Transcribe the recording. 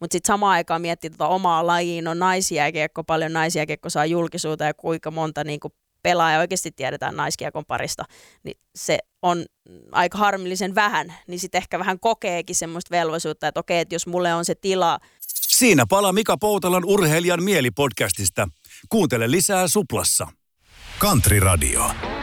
mutta sitten samaan aikaan miettii omaa lajiin, on naisjääkiekko, paljon naisjääkiekko saa julkisuutta ja kuinka monta niin kuin pelaaja oikeasti tiedetään naiskiekon parista, niin se on aika harmillisen vähän, niin sitten ehkä vähän kokeekin semmoista velvollisuutta, että okei, että jos mulle on se tila. Siinä palaa Mika Poutalan Urheilijan mielipodcastista. Kuuntele lisää Suplassa. Country Radio.